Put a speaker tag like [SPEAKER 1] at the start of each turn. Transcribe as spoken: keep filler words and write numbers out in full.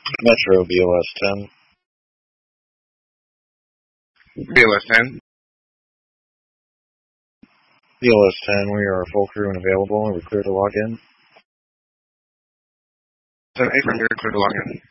[SPEAKER 1] Metro B L S ten.
[SPEAKER 2] B L S ten.
[SPEAKER 1] B L S ten, we are full crew and available, and we're clear to log in.
[SPEAKER 2] ten eight, we're clear to log in.